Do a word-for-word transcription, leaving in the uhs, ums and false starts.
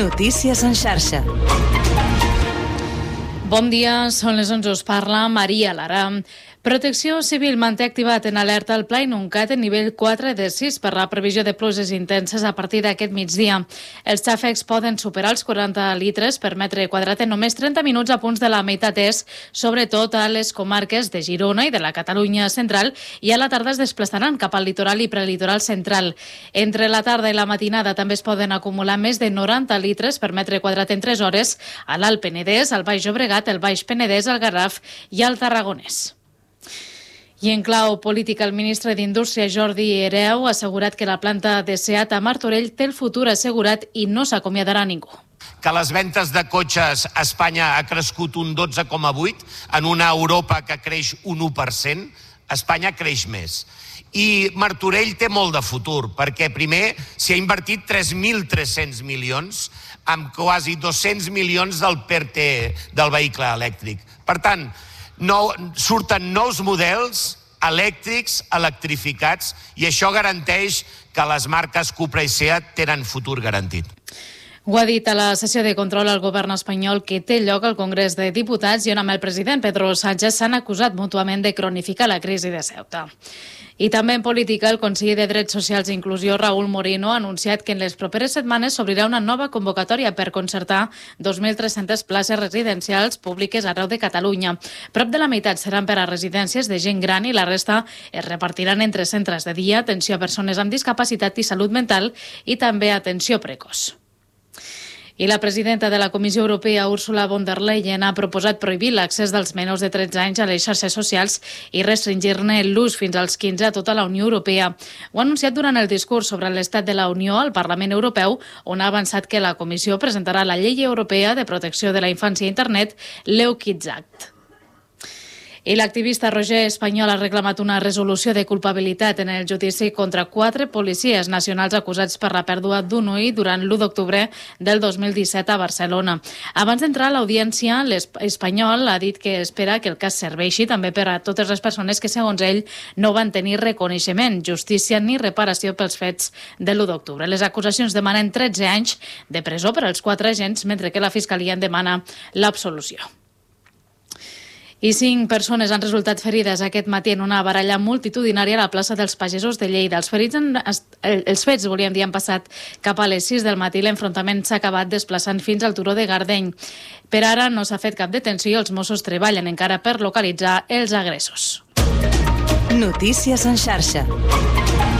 Notícies en xarxa. Bon dia, són les onze, us parla Maria Lara. Protecció Civil manté activat en alerta el Pla Inuncat en nivell quatre de sis per la previsió de pluges intenses a partir d'aquest migdia. Els xàfecs poden superar els quaranta litres per metre quadrat en només trenta minuts a punts de la meitat est, sobretot a les comarques de Girona i de la Catalunya central, i a la tarda es desplaçaran cap al litoral i prelitoral central. Entre la tarda i la matinada també es poden acumular més de noranta litres per metre quadrat en tres hores a l'Alt Penedès, al Baix Llobregat, el Baix Penedès, el Garraf i el Tarragonès. I en clau política, el ministre d'Indústria, Jordi Hereu, ha assegurat que la planta de SEAT a Martorell té el futur assegurat i no s'acomiadarà ningú. Que les ventes de cotxes a Espanya ha crescut un dotze coma vuit, en una Europa que creix un u per cent, Espanya creix més. I Martorell té molt de futur, perquè primer s'hi ha invertit tres mil tres-cents milions, amb quasi dos-cents milions del P E R T E, del vehicle elèctric. Per tant, no, surten nous models elèctrics, electrificats, i això garanteix que les marques Cupra i SEAT tenen futur garantit. Ho ha dit a la sessió de control al govern espanyol que té lloc al Congrés de Diputats i on amb el president Pedro Sánchez s'han acusat mútuament de cronificar la crisi de Ceuta. I també en política, el conseller de Drets Socials i Inclusió, Raúl Moreno, ha anunciat que en les properes setmanes s'obrirà una nova convocatòria per concertar dos mil tres-centes places residencials públiques arreu de Catalunya. Prop de la meitat seran per a residències de gent gran i la resta es repartiran entre centres de dia, atenció a persones amb discapacitat i salut mental i també atenció precoç. I la presidenta de la Comissió Europea, Ursula von der Leyen, ha proposat prohibir l'accés dels menors de tretze anys a les xarxes socials i restringir-ne l'ús fins als quinze a tota la Unió Europea. Ho ha anunciat durant el discurs sobre l'estat de la Unió al Parlament Europeu, on ha avançat que la Comissió presentarà la Llei Europea de Protecció de la Infància a Internet, l'E U Kids Act. I l'activista Roger Espanyol ha reclamat una resolució de culpabilitat en el judici contra quatre policies nacionals acusats per la pèrdua d'un ull durant l'u d'octubre del dos mil disset a Barcelona. Abans d'entrar a l'audiència, l'Espanyol ha dit que espera que el cas serveixi també per a totes les persones que, segons ell, no van tenir reconeixement, justícia ni reparació pels fets de l'u d'octubre. Les acusacions demanen tretze anys de presó per als quatre agents, mentre que la Fiscalia en demana l'absolució. I cinc persones han resultat ferides aquest matí en una baralla multitudinària a la plaça dels Pagesos de Lleida. Els ferits han, els fets, volíem dir, han passat cap a les sis del matí. L'enfrontament s'ha acabat desplaçant fins al turó de Gardeny. Per ara no s'ha fet cap detenció i els Mossos treballen encara per localitzar els agressors. Notícies en xarxa.